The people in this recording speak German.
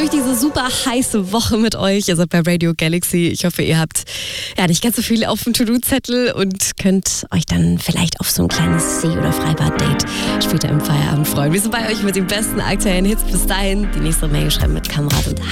durch diese super heiße Woche mit euch. Ihr seid bei Radio Galaxy. Ich hoffe, ihr habt nicht ganz so viel auf dem To-Do-Zettel und könnt euch dann vielleicht auf so ein kleines See- oder Freibad-Date später im Feierabend freuen. Wir sind bei euch mit den besten aktuellen Hits. Bis dahin, die nächste Mail schreiben mit Kamerad und